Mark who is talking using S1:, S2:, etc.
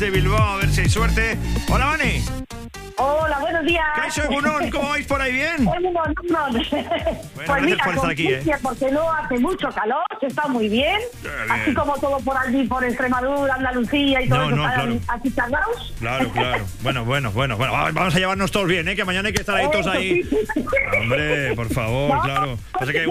S1: desde Bilbao, a ver si hay suerte. Hola, Vani.
S2: Hola, buenos días.
S1: ¿Qué soy, Gunón? ¿Cómo vais por ahí? ¿Bien?
S2: No.
S1: Bueno,
S2: Pues mira,
S1: por estar aquí,
S2: porque no hace mucho calor, se está muy bien.
S1: Bien.
S2: Así como todo por allí, por Extremadura, Andalucía y todo eso,
S1: claro.
S2: aquí charlaos.
S1: Claro. Bueno. Vamos a llevarnos todos bien, ¿eh? Que mañana hay que estar ahí todos ahí. Hombre, por favor, claro. Pasa que